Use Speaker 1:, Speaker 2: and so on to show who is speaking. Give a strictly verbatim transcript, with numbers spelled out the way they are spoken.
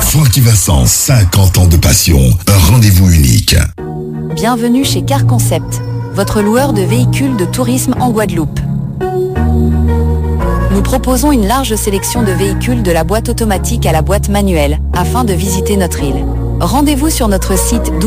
Speaker 1: Francky Vincent, cinquante ans de passion, un rendez-vous unique.
Speaker 2: Bienvenue chez Car Concept, votre loueur de véhicules de tourisme en Guadeloupe. Nous proposons une large sélection de véhicules de la boîte automatique à la boîte manuelle, afin de visiter notre île. Rendez-vous sur notre site